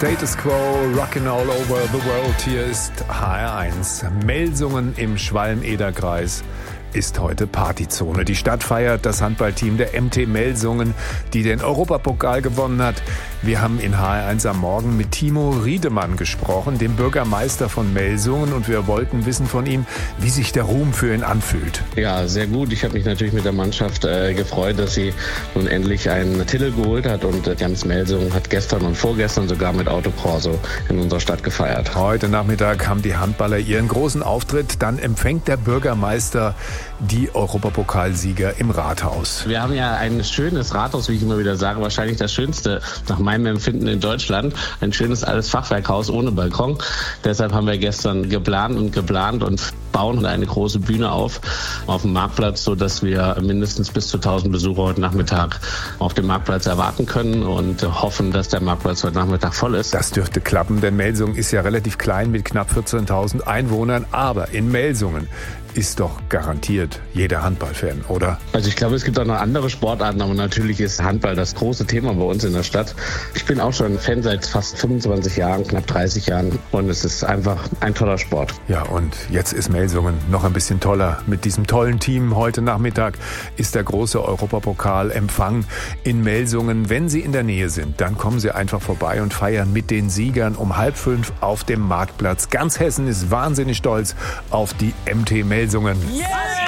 Status Quo, Rockin' All Over the World. Hier ist HR1. Melsungen im Schwalm-Eder-Kreis ist heute Partyzone. Die Stadt feiert das Handballteam der MT Melsungen, die den Europapokal gewonnen hat. Wir haben in HR1 am Morgen mit Timo Riedemann gesprochen, dem Bürgermeister von Melsungen, und wir wollten wissen von ihm, wie sich der Ruhm für ihn anfühlt. Ja, sehr gut. Ich habe mich natürlich mit der Mannschaft gefreut, dass sie nun endlich einen Titel geholt hat, und die Jams Melsungen hat gestern und vorgestern sogar mit Autokorso in unserer Stadt gefeiert. Heute Nachmittag haben die Handballer ihren großen Auftritt. Dann empfängt der Bürgermeister die Europapokalsieger im Rathaus. Wir haben ja ein schönes Rathaus, wie ich immer wieder sage, wahrscheinlich das schönste nach meinem Empfinden in Deutschland. Ein schönes altes Fachwerkhaus ohne Balkon. Deshalb haben wir gestern geplant und bauen eine große Bühne auf dem Marktplatz, sodass wir mindestens bis zu 1000 Besucher heute Nachmittag auf dem Marktplatz erwarten können und hoffen, dass der Marktplatz heute Nachmittag voll ist. Das dürfte klappen, denn Melsungen ist ja relativ klein mit knapp 14.000 Einwohnern. Aber in Melsungen ist doch garantiert jeder Handballfan, oder? Also ich glaube, es gibt auch noch andere Sportarten, aber natürlich ist Handball das große Thema bei uns in der Stadt. Ich bin auch schon Fan seit fast 25 Jahren, knapp 30 Jahren, und es ist einfach ein toller Sport. Ja, und jetzt ist Melsungen noch ein bisschen toller. Mit diesem tollen Team heute Nachmittag ist der große Europapokal-Empfang in Melsungen. Wenn Sie in der Nähe sind, dann kommen Sie einfach vorbei und feiern mit den Siegern um 4:30 auf dem Marktplatz. Ganz Hessen ist wahnsinnig stolz auf die MT Melsungen. Yeah!